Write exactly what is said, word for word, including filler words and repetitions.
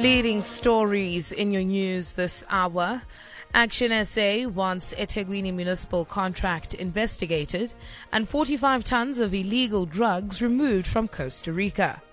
Leading stories in your news this hour. Action S A wants eThekwini municipal contract investigated and forty-five tons of illegal drugs removed from Costa Rica.